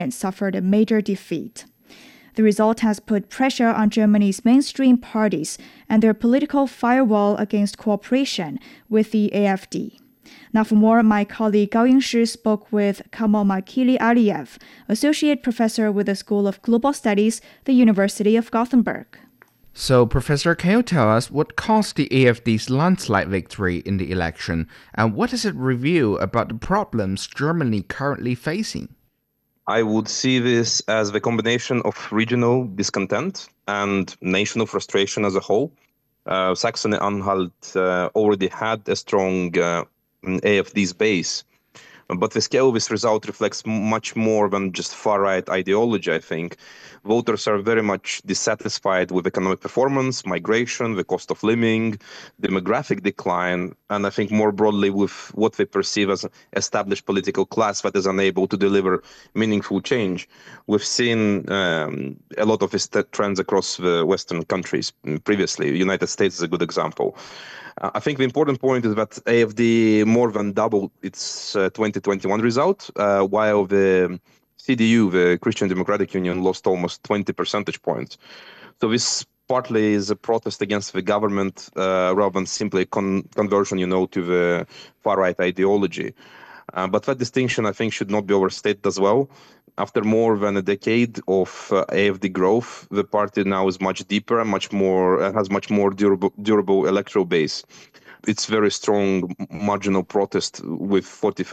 and suffered a major defeat. The result has put pressure on Germany's mainstream parties and their political firewall against cooperation with the AfD. Now for more, my colleague Gao Yingshi spoke with Kamal Makili Aliyev, Associate Professor with the School of Global Studies, the University of Gothenburg. So, Professor, can you tell us what caused the AfD's landslide victory in the election, and what does it reveal about the problems Germany currently facing? I would see this as the combination of regional discontent and national frustration as a whole. Saxony-Anhalt already had a strong AfD's base, but the scale of this result reflects much more than just far-right ideology, I think. Voters are very much dissatisfied with economic performance, migration, the cost of living, demographic decline, and I think more broadly with what they perceive as an established political class that is unable to deliver meaningful change. We've seen a lot of these trends across the Western countries previously. The United States is a good example. I think the important point is that AfD more than doubled its 2021 result, while the CDU, the Christian Democratic Union, lost almost 20 percentage points. So this partly is a protest against the government rather than simply conversion, to the far-right ideology. But that distinction, I think, should not be overstated as well. After more than a decade of AfD growth, the party now is much deeper and has much more durable electoral base. It's very strong marginal protest with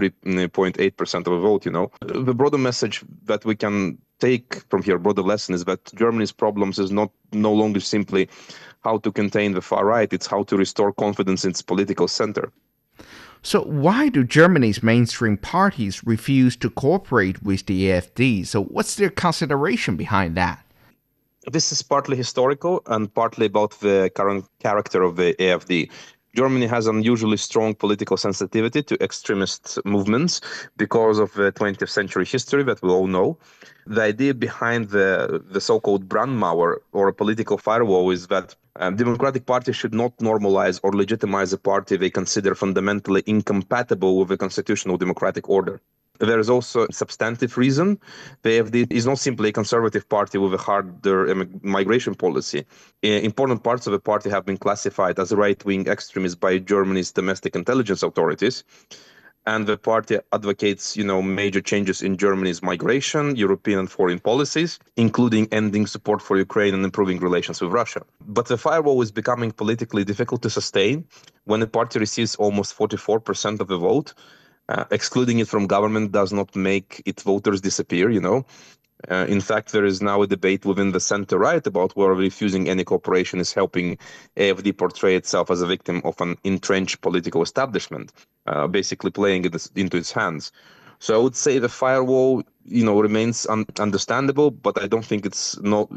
43.8% of the vote, The broader message that we can take from here, broader lesson, is that Germany's problems is no longer simply how to contain the far right, it's how to restore confidence in its political center. So why do Germany's mainstream parties refuse to cooperate with the AfD? So what's their consideration behind that? This is partly historical and partly about the current character of the AfD. Germany has unusually strong political sensitivity to extremist movements because of the 20th century history that we all know. The idea behind the so-called Brandmauer, or a political firewall, is that democratic parties should not normalize or legitimize a party they consider fundamentally incompatible with the constitutional democratic order. There is also a substantive reason. The AfD is not simply a conservative party with a harder migration policy. Important parts of the party have been classified as right-wing extremists by Germany's domestic intelligence authorities. And the party advocates, major changes in Germany's migration, European and foreign policies, including ending support for Ukraine and improving relations with Russia. But the firewall is becoming politically difficult to sustain when the party receives almost 44% of the vote. Excluding it from government does not make its voters disappear, In fact, there is now a debate within the center-right about whether refusing any cooperation is helping AfD portray itself as a victim of an entrenched political establishment, basically playing it into its hands. So I would say the firewall, remains understandable, but I don't think it's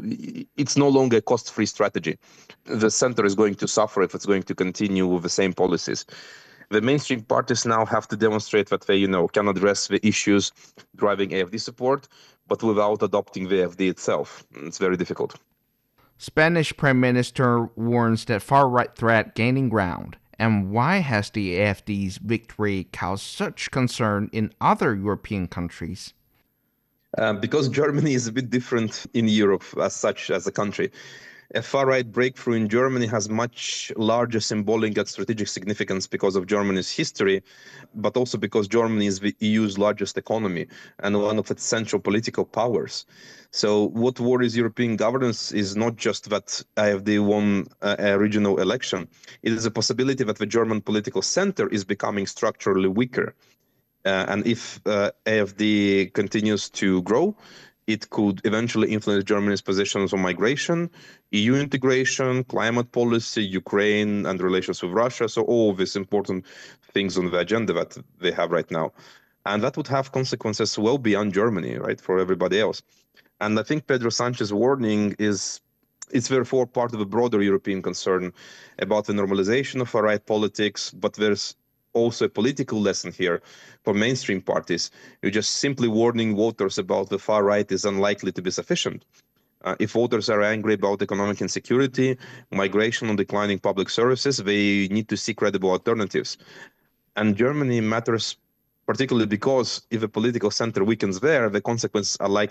no longer a cost-free strategy. The center is going to suffer if it's going to continue with the same policies. The mainstream parties now have to demonstrate that they, can address the issues driving AfD support, but without adopting the AfD itself. It's very difficult. Spanish Prime Minister warns that far-right threat gaining ground. And why has the AfD's victory caused such concern in other European countries? Because Germany is a bit different in Europe as such as a country. A far-right breakthrough in Germany has much larger symbolic and strategic significance because of Germany's history, but also because Germany is the EU's largest economy and one of its central political powers. So what worries European governance is not just that AfD won a regional election. It is a possibility that the German political center is becoming structurally weaker. And if AfD continues to grow, it could eventually influence Germany's positions on migration, EU integration, climate policy, Ukraine, and relations with Russia. So all of these important things on the agenda that they have right now. And that would have consequences well beyond Germany, right, for everybody else. And I think Pedro Sanchez's warning it's therefore part of a broader European concern about the normalization of far-right politics, but there's also a political lesson here for mainstream parties. You're just simply warning voters about the far right is unlikely to be sufficient. If voters are angry about economic insecurity, migration, and declining public services, they need to seek credible alternatives. And Germany matters particularly because if the political center weakens there, the consequences are likely